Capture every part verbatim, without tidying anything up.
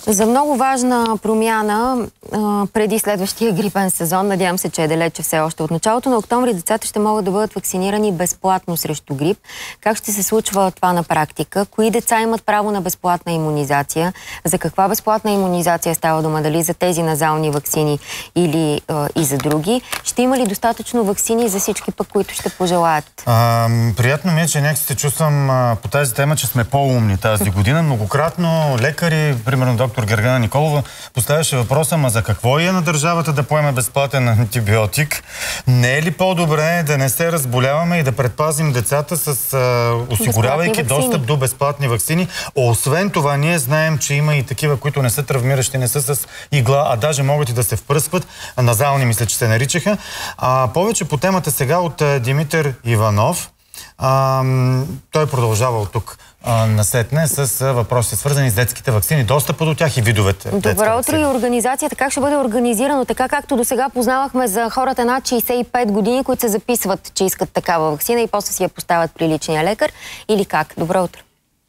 За много важна промяна а, преди следващия грипен сезон, надявам се, че е далече все още от началото на октомври, децата ще могат да бъдат вакцинирани безплатно срещу грип. Как ще се случва това на практика? Кои деца имат право на безплатна имунизация? За каква безплатна имунизация става дума? Дали за тези назални ваксини или а, и за други? Ще има ли достатъчно ваксини за всички пък, които ще пожелаят? А, приятно ми е, че някак се чувствам а, по тази тема, че сме по-умни тази година. Многократно лекари, примерно доктор Гергана Николова, поставяше въпроса, ма за какво е на държавата да поеме безплатен антибиотик? Не е ли по-добре да не се разболяваме и да предпазим децата с а, осигурявайки достъп до безплатни ваксини? Освен това, ние знаем, че има и такива, които не са травмиращи, не са с игла, а даже могат и да се впръскват. Назални, мисля, че се наричаха. А, повече по темата сега от а, Димитър Иванов. А, той продължава от тук а, насетне с а, въпроси, свързани с детските ваксини, достъпа до тях и видовете. Добро утро и организацията. Как ще бъде организирано? Така както до сега познавахме за хората над шейсет и пет години, които се записват, че искат такава ваксина и после си я поставят при личния лекар? Или как? Добро утро.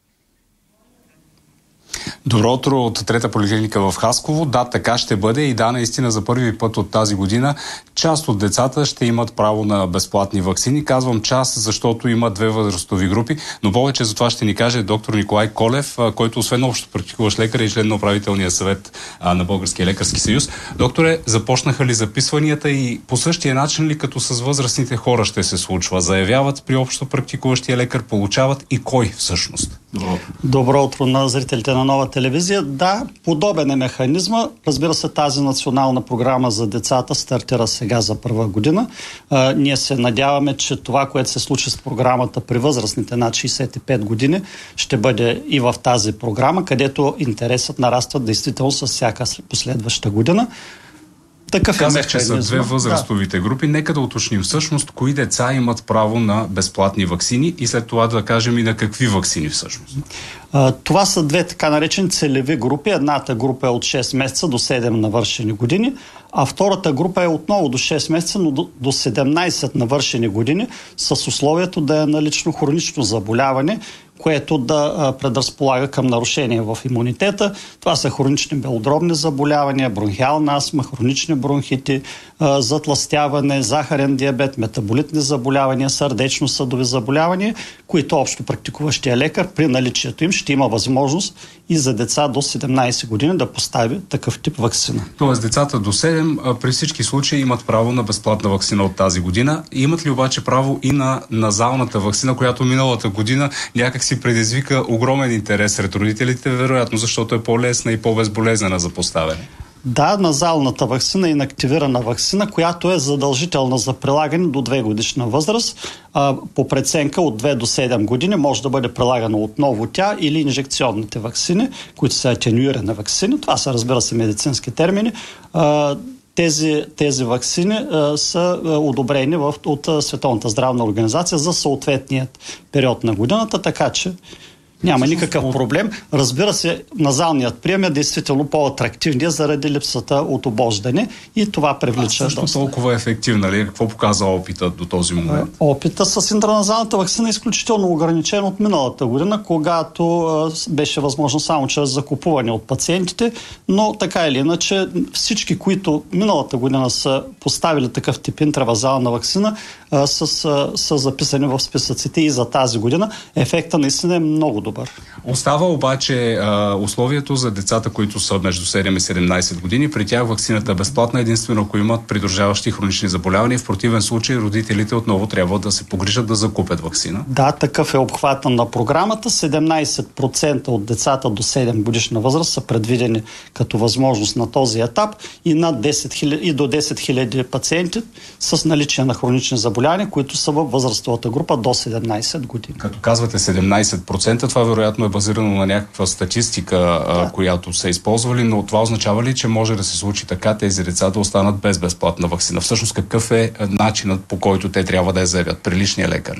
Добро утро от трета поликлиника в Хасково. Да, така ще бъде и да, наистина за първи път от тази година част от децата ще имат право на безплатни ваксини. Казвам част, защото има две възрастови групи, но повече за това ще ни каже доктор Николай Колев, който освен общо практикуващ лекар и член на управителния съвет на Българския лекарски съюз. Докторе, започнаха ли записванията и по същия начин ли като с възрастните хора ще се случва? Заявяват при общо практикуващия лекар, получават и кой всъщност? Добро утро. Добро утро на зрителите на Нова телевизия. Да, подобен е механизма. Разбира се, тази национална програма за децата стартира сега за първа година. А, ние се надяваме, че това, което се случи с програмата при възрастните над шейсет и пет години, ще бъде и в тази програма, където интересът нараства действително с всяка последваща година. Такъв Казах, че са две възрастовите да. групи. Нека да уточним всъщност кои деца имат право на безплатни ваксини и след това да кажем и на какви ваксини всъщност. А, това са две така наречени целеви групи. Едната група е от шест месеца до седем навършени години, а втората група е отново до шест месеца, но до, до седемнайсет навършени години с условието да е налично хронично заболяване, което да а, предразполага към нарушение в имунитета. Това са хронични белодробни заболявания, бронхиална астма, хронични бронхити, а, затлъстяване, захарен диабет, метаболитни заболявания, сърдечно-съдови заболявания, които общо практикуващия лекар при наличието им ще има възможност и за деца до седемнайсет години да постави такъв тип ваксина. Тоест децата до седем при всички случаи имат право на безплатна ваксина от тази година. Имат ли обаче право и на назалната ваксина, която миналата година някак си предизвика огромен интерес сред родителите, вероятно, защото е по-лесна и по-безболезнена за поставяне? Да, назалната ваксина е инактивирана ваксина, която е задължителна за прилагане до две годишна възраст. А, по преценка от две до седем години може да бъде прилагана отново тя или инжекционните ваксини, които са атенюирани ваксини. Това са, разбира се, медицински термини. А, Тези, тези ваксини а, са а, одобрени в, от а, Световната здравна организация за съответният период на годината, така че няма никакъв проблем. Разбира се, назалният прием е действително по-атрактивният заради липсата от обождане и това привлича. А също толкова ефективна ли? Какво показва опитът до този момент? Опита с интраназалната ваксина е изключително ограничен от миналата година, когато а, беше възможно само чрез закупуване от пациентите, но така или иначе всички, които миналата година са поставили такъв тип интравазална ваксина, а, с, а, са записани в списъците и за тази година. Ефекта наистина е много добър. Остава обаче а, условието за децата, които са между седем и седемнайсет години. При тях ваксината е безплатна, единствено ако имат придружаващи хронични заболявания. В противен случай родителите отново трябва да се погрижат да закупят ваксина. Да, такъв е обхвата на програмата. седемнайсет процента от децата до седем годишна възраст са предвидени като възможност на този етап и, над десет хиляди, и до десет хиляди пациенти с наличие на хронични заболявания, които са във възрастовата група до седемнайсет години. Като казвате седемнайсет процента, това вероятно е базирано на някаква статистика, да. която са използвали, но това означава ли, че може да се случи така тези деца да останат без безплатна ваксина? Всъщност какъв е начинът, по който те трябва да я заявят? При личния лекар ли?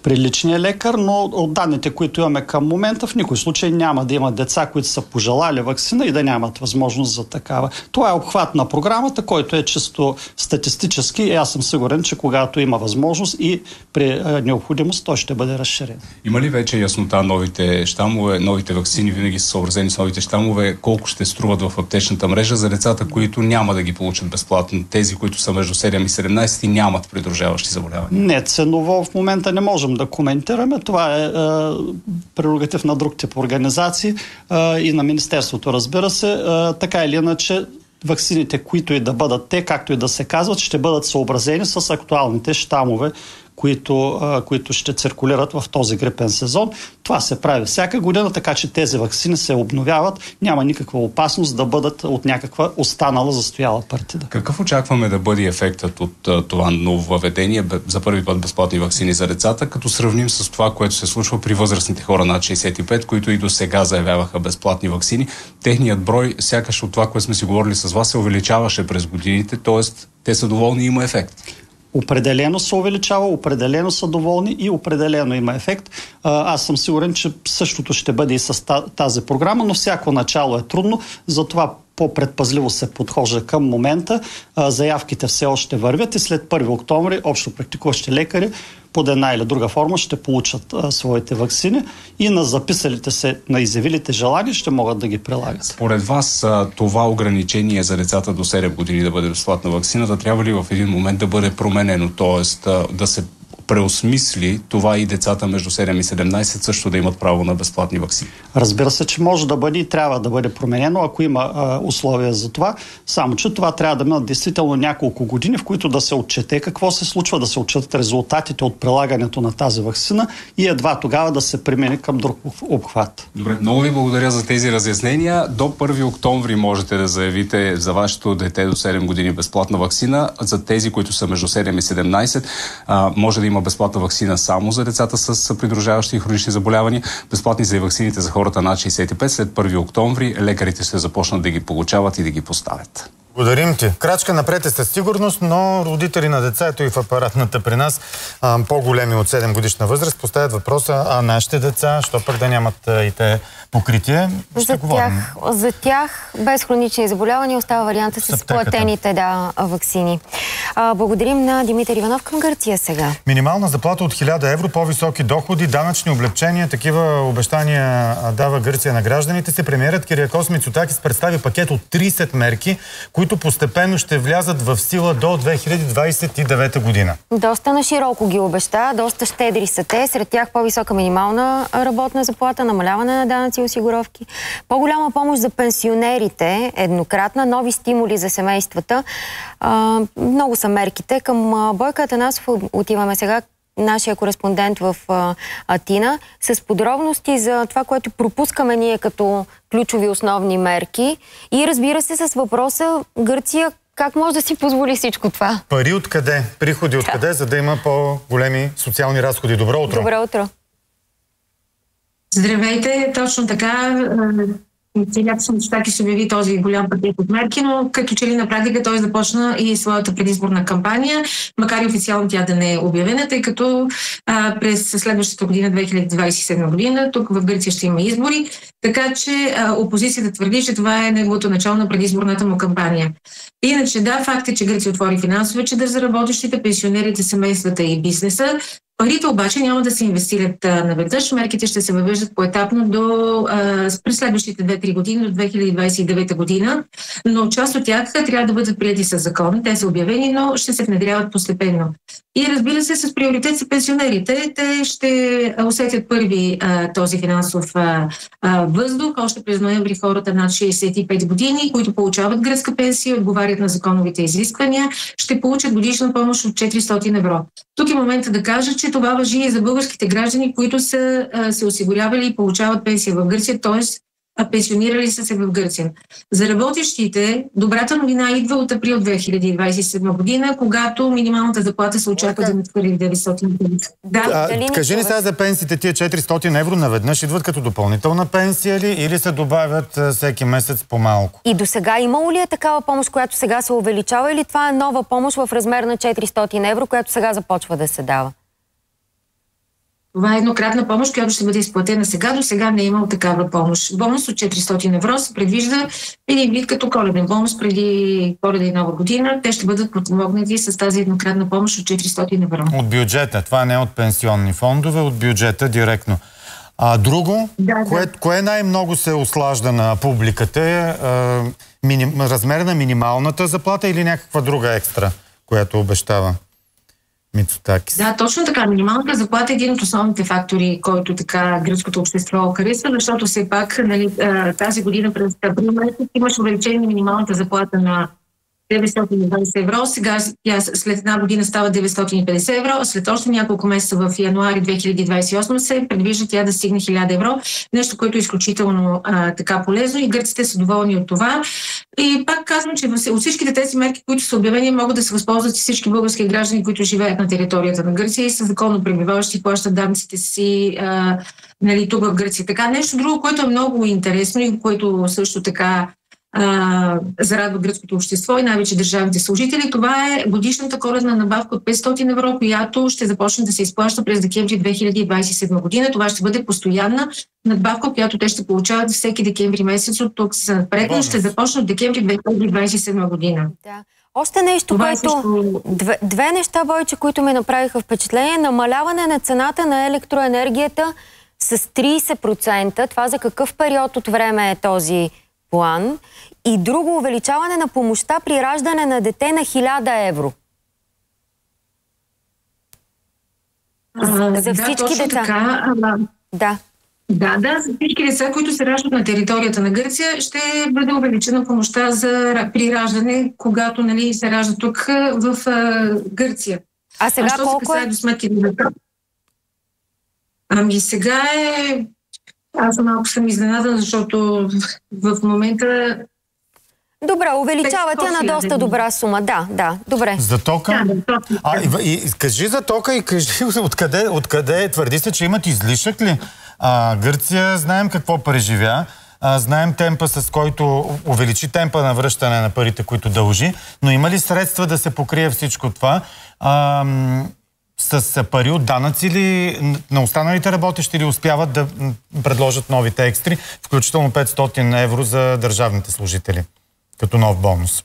при личния лекар, но от данните, които имаме към момента, в никой случай няма да има деца, които са пожелали ваксина и да нямат възможност за такава. Това е обхват на програмата, който е чисто статистически и аз съм сигурен, че когато има възможност и при необходимост, той ще бъде разширен. Има ли вече яснота новите щамове, новите ваксини винаги са съобразени с новите щамове, колко ще струват в аптечната мрежа за децата, които няма да ги получат безплатно? Тези, които са между седем и седемнайсет и нямат придружаващи заболявания? Не, ценово в момента не можем да коментираме. Това е, е прерогатив на друг тип организации е, и на Министерството, разбира се. Е, така или иначе, ваксините, които и да бъдат те, както и да се казват, ще бъдат съобразени с актуалните щамове, които, а, които ще циркулират в този грипен сезон. Това се прави всяка година, така че тези ваксини се обновяват. Няма никаква опасност да бъдат от някаква останала застояла партида. Какъв очакваме да бъде ефектът от а, това ново въведение за първи път безплатни ваксини за децата, като сравним с това, което се случва при възрастните хора над шейсет и пет, които и до сега заявяваха безплатни ваксини? Техният брой, сякаш от това, което сме си говорили с вас, се увеличаваше през годините, т.е. те са доволни и има ефект. Определено се увеличава, определено са доволни и определено има ефект. Аз съм сигурен, че същото ще бъде и с тази програма, но всяко начало е трудно, затова по-предпазливо се подхожда към момента. Заявките все още вървят и след първи октомври общо практикуващи лекари под една или друга форма ще получат а, своите ваксини и на записалите се, на изявилите желания ще могат да ги прилагат. Според вас това ограничение за децата до седем години да бъде безплатна ваксината трябва ли в един момент да бъде променено, т.е. да се преосмисли това и децата между седем и седемнайсет също да имат право на безплатни ваксини? Разбира се, че може да бъде и трябва да бъде променено, ако има а, условия за това. Само че това трябва да минат действително няколко години, в които да се отчете какво се случва, да се отчетат резултатите от прилагането на тази ваксина и едва тогава да се премине към друг обхват. Добре, много ви благодаря за тези разяснения. До първи октомври можете да заявите за вашето дете до седем години безплатна ваксина. За тези, които са между седем и седемнайсет, а, може да има безплатна ваксина само за децата с придружаващи и хронични заболявания. Безплатни са и ваксините за хората над шейсет и пет. След първи октомври лекарите ще започнат да ги получават и да ги поставят. Благодарим ти. Крачка напред е със сигурност, но родители на деца, ето и в апаратната при нас, по-големи от седем годишна възраст, поставят въпроса, а нашите деца, що пък да нямат а, и те покритие? За тях, за тях без хронични заболявания остава варианта с платените да, ваксини. А, благодарим на Димитър Иванов. Към Гърция сега. Минимална заплата от хиляда евро, по-високи доходи, данъчни облегчения, такива обещания дава Гърция на гражданите се. Премиерът Кириакос Мицотакис представи пакет от трийсет мерки, които постепенно ще влязат в сила до две хиляди двайсет и девета година. Доста нашироко ги обеща, доста щедри са те. Сред тях по-висока минимална работна заплата, намаляване на данъци и осигуровки, по-голяма помощ за пенсионерите, еднократна, нови стимули за семействата. А, много са мерките. Към Бойко Атанасов отиваме сега, нашия кореспондент в а, Атина, с подробности за това, което пропускаме ние като ключови основни мерки и разбира се с въпроса Гърция как може да си позволи всичко това? Пари откъде? Приходи откъде, да. За да има по-големи социални разходи? Добро утро! Добро утро! Здравейте, точно така. Кириакос Мицотакис обяви този голям пакет от мерки, но като че ли на практика той започна и своята предизборна кампания, макар и официално тя да не е обявена, тъй като а, през следващата година, две хиляди двайсет и седма година, тук в Гърция ще има избори, така че а, опозицията твърди, че това е неговото начало на предизборната му кампания. Иначе да, факт е, че Гърция отвори финансова чадър за работещите, пенсионерите, семействата и бизнеса. Парите обаче няма да се инвестират а, наведнъж. Мерките ще се въвеждат поетапно до а, през следващите две-три години, до две хиляди двайсет и девета година, но част от тях трябва да бъдат приети със закон. Те са обявени, но ще се внедряват постепенно. И разбира се, с приоритет са пенсионерите. Те ще усетят първи а, този финансов а, а, въздух. Още през ноември хората над шейсет и пет години, които получават гръцка пенсия, отговарят на законовите изисквания, ще получат годишна помощ от четиристотин евро. Тук е момента да кажа, че това важи и за българските граждани, които са а, се осигурявали и получават пенсия в Гърция, т.е. пенсионирали са се в Гърция. За работещите, добрата новина идва от април две хиляди двайсет и седма година, когато минималната заплата се очаква да надхвърли деветстотин. Да. А, кажи ни сега за пенсиите, тия четиристотин евро наведнъж идват като допълнителна пенсия ли или се добавят всеки месец по-малко? И до сега имало ли е такава помощ, която сега се увеличава, или това е нова помощ в размер на четиристотин евро, която сега започва да се дава? Това е еднократна помощ, която ще бъде изплатена сега. До сега не е имал такава помощ. Бонус от четиристотин евро се предвижда един вид като коледен бонус преди Коледа и Нова година. Те ще бъдат подпомогнати с тази еднократна помощ от четиристотин евро. От бюджета. Това не е от пенсионни фондове, от бюджета директно. А друго, да, кое, да. кое най-много се услажда на публиката е миним, размер на минималната заплата или някаква друга екстра, която обещава Мицотакис? Да, точно така. Минималната заплата е един от основните фактори, който така гръцкото общество харесва, защото все пак, нали, тази година през април месец имаше увеличение на минималната заплата на деветстотин и двадесет евро. Сега тя след една година става деветстотин и петдесет евро, а след още няколко месеца в януари две хиляди двадесет и осма се предвижда тя да стигне хиляда евро. Нещо, което е изключително а, така полезно и гърците са доволни от това. И пак казвам, че от всичките тези мерки, които са обявени, могат да се възползват всички български граждани, които живеят на територията на Гърция и са законно пребиваващи, плащат данъците си а, нали, тук в Гърция. Така, нещо друго, което е много интересно и което също така Uh, зарадва гръцкото общество и най-вече държавните служители. Това е годишната коледна надбавка от петстотин евро, която ще започне да се изплаща през декември две хиляди двадесет и седма година. Това ще бъде постоянна надбавка, която те ще получават всеки декември месец от тук за напред, но ще започне от декември две хиляди двадесет и седма година. Да. Още нещо, това което... Е също... две, две неща, Бойче, които ми направиха впечатление. Намаляване на цената на електроенергията с тридесет процента. Това за какъв период от време е този план? И друго, увеличаване на помощта при раждане на дете на хиляда евро. А, за всички да, точно деца. Така, ама... Да. Да, да, за всички деца, които се раждат на територията на Гърция, ще бъде увеличена помощта за при раждане, когато, нали, се ражда тук в а, Гърция. А сега а колко е? До сметките на деца? Ами сега е... Аз малко съм изненадан, защото в момента... Добре, увеличавате на доста добра сума. Да, да, добре. За тока? Да, да, а, и, и, кажи за тока и кажи откъде, откъде твърди се, че имат излишък ли? А, Гърция, знаем какво преживя. А, знаем темпа, с който увеличи темпа на връщане на парите, които дължи. Но има ли средства да се покрие всичко това? А, с пари от данъци ли на останалите работещи ли успяват да предложат новите екстри, включително петстотин евро за държавните служители, като нов бонус?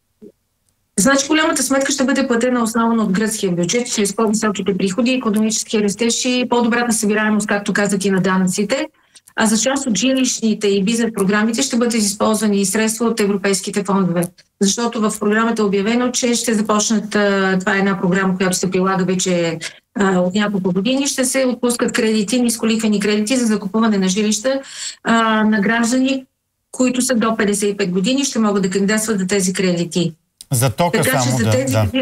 Значи голямата сметка ще бъде платена основно от гръцкия бюджет, чрез по-високите приходи, икономически растеж и по-добрата събираемост, както казах, и на данъците. А за част от жилищните и бизнес програмите ще бъдат използвани и средства от европейските фондове. Защото в програмата е обявено, че ще започнат, това е една програма, която се прилага вече а, от няколко години, ще се отпускат кредити, нисколихвени кредити за закупуване на жилища а, на граждани, които са до петдесет и пет години, ще могат да кандидатстват за тези кредити. За тока така, само, че за да. тези... да.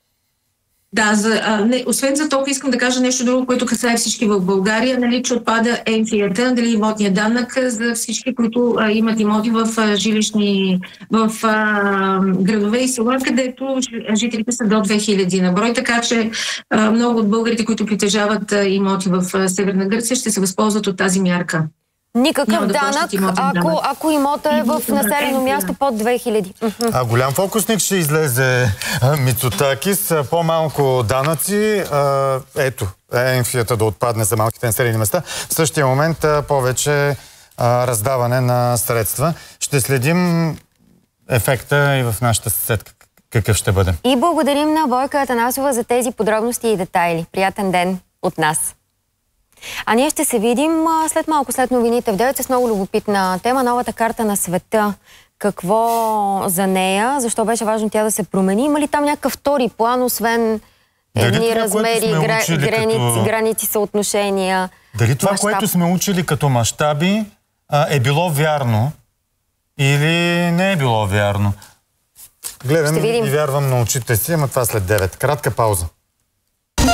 Да, за, а, не, освен за тока искам да кажа нещо друго, което касае всички в България, нали, че отпада ем фи ар-та, дали имотния данък за всички, които а, имат имоти в а, жилищни, в а, градове и села, където жителите са до две хиляди на брой, така че а, много от българите, които притежават а, имоти в а, Северна Гърция, ще се възползват от тази мярка. Никакъв да данък, ако, ако имота е в населено място под две хиляди. А, голям фокусник ще излезе Мицотакис. По-малко данъци. А, ето, ем фи ар-та да отпадне за малките населени места. В същия момент а, повече а, раздаване на средства. Ще следим ефекта и в нашата съседка. Какъв ще бъде. И благодарим на Бойка Атанасова за тези подробности и детайли. Приятен ден от нас. А ние ще се видим след малко, след новините в девет с много любопитна тема. Новата карта на света. Какво за нея? Защо беше важно тя да се промени? Има ли там някакъв втори план, освен едни това, размери, гра... граници, като... граници, съотношения? Дали това, мащаб... което сме учили като мащаби, е било вярно или не е било вярно? Гледам и вярвам на очите си, ама това след девет. Кратка пауза.